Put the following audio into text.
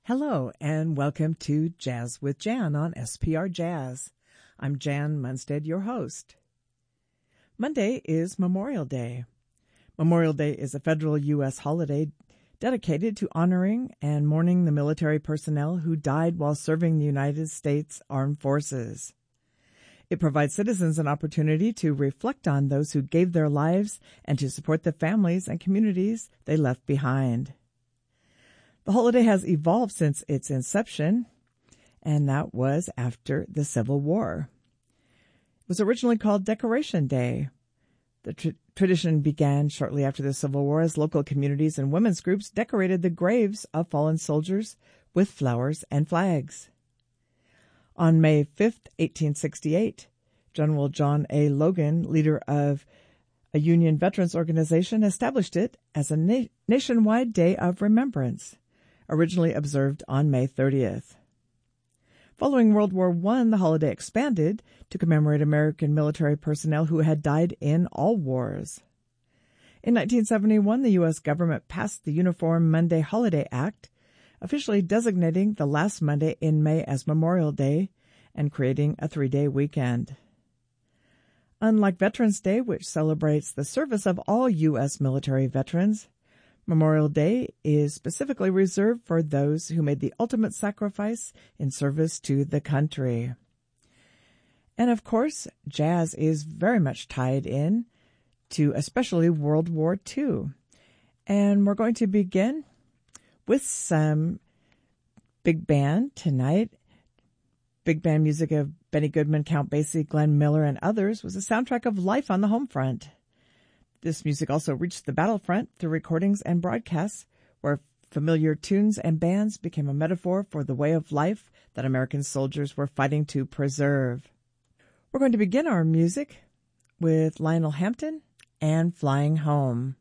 Hello, and welcome to Jazz with Jan on SPR Jazz. I'm Jan Munstead, your host. Monday is Memorial Day. Memorial Day is a federal U.S. holiday dedicated to honoring and mourning the military personnel who died while serving the United States Armed Forces. It provides citizens an opportunity to reflect on those who gave their lives and to support the families and communities they left behind. The holiday has evolved since its inception, and that was after the Civil War. It was originally called Decoration Day. The tradition began shortly after the Civil War as local communities and women's groups decorated the graves of fallen soldiers with flowers and flags. On May 5, 1868, General John A. Logan, leader of a Union veterans organization, established it as a nationwide day of remembrance, originally observed on May 30th. Following World War I, the holiday expanded to commemorate American military personnel who had died in all wars. In 1971, the U.S. government passed the Uniform Monday Holiday Act, officially designating the last Monday in May as Memorial Day and creating a 3-day weekend. Unlike Veterans Day, which celebrates the service of all U.S. military veterans, Memorial Day is specifically reserved for those who made the ultimate sacrifice in service to the country. And of course, jazz is very much tied in to especially World War II. And we're going to begin with some big band tonight. Big band music of Benny Goodman, Count Basie, Glenn Miller, and others was a soundtrack of life on the home front. This music also reached the battlefront through recordings and broadcasts, where familiar tunes and bands became a metaphor for the way of life that American soldiers were fighting to preserve. We're going to begin our music with Lionel Hampton and Flying Home.